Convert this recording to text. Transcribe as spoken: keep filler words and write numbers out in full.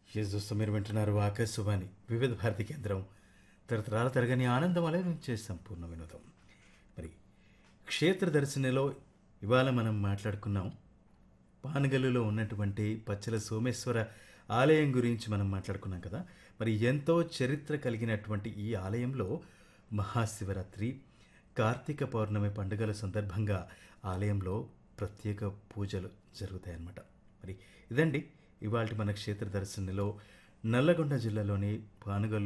Yes దోస్తు మీరు వింటున్నారు ఆకాశవాణి వివిధ భారతి కేంద్రం తరతరాల తరగని ఆనందం అలరించే సంపూర్ణ వినోదం. మరి క్షేత్ర దర్శనలో ఇవాళ మనం మాట్లాడుకున్నాం పానగల్లులో ఉన్నటువంటి పచ్చల సోమేశ్వర ఆలయం గురించి మనం మాట్లాడుకున్నాం కదా. మరి ఎంతో చరిత్ర కలిగినటువంటి ఈ ఆలయంలో మహాశివరాత్రి, కార్తీక పౌర్ణమి పండుగల సందర్భంగా ఆలయంలో ప్రత్యేక పూజలు జరుగుతాయన్నమాట. మరి ఇదండి ఇవాల్టి మన క్షేత్ర దర్శనలో నల్లగొండ జిల్లాలోని పానగల్లు